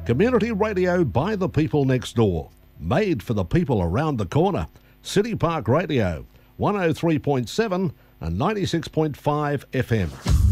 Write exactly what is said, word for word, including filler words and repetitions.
Community radio by the people next door. Made for the people around the corner. City Park Radio, one oh three point seven and ninety-six point five F M.